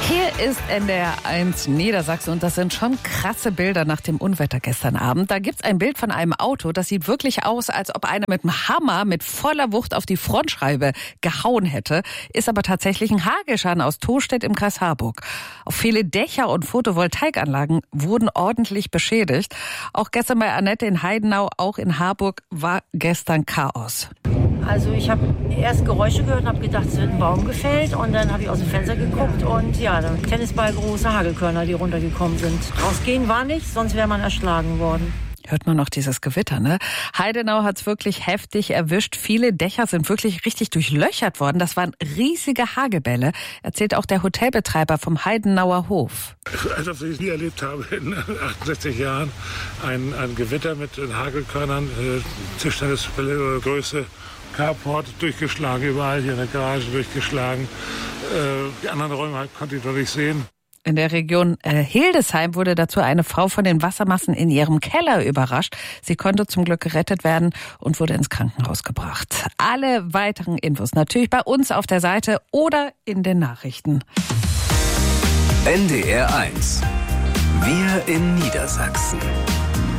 Hier ist NDR 1 Niedersachsen und das sind schon krasse Bilder nach dem Unwetter gestern Abend. Da gibt's ein Bild von einem Auto, das sieht wirklich aus, als ob einer mit einem Hammer mit voller Wucht auf die Frontscheibe gehauen hätte. Ist aber tatsächlich ein Hagelschaden aus Tostedt im Kreis Harburg. Auch viele Dächer und Photovoltaikanlagen wurden ordentlich beschädigt. Auch gestern bei Annette in Heidenau, auch in Harburg, war gestern Chaos. Also ich habe erst Geräusche gehört und habe gedacht, es wird ein Baum gefällt. Und dann habe ich aus dem Fenster geguckt und ja, Tennisball große Hagelkörner, die runtergekommen sind. Rausgehen war nicht, sonst wäre man erschlagen worden. Hört man noch dieses Gewitter, ne? Heidenau hat's wirklich heftig erwischt. Viele Dächer sind wirklich richtig durchlöchert worden. Das waren riesige Hagelbälle, erzählt auch der Hotelbetreiber vom Heidenauer Hof. Als ob ich nie erlebt habe in 68 Jahren, ein Gewitter mit Hagelkörnern, Tischtennisbälle, Größe, Carport durchgeschlagen, überall hier in der Garage durchgeschlagen. Die anderen Räume konnte ich noch nicht sehen. In der Region Hildesheim wurde dazu eine Frau von den Wassermassen in ihrem Keller überrascht. Sie konnte zum Glück gerettet werden und wurde ins Krankenhaus gebracht. Alle weiteren Infos natürlich bei uns auf der Seite oder in den Nachrichten. NDR 1. Wir in Niedersachsen.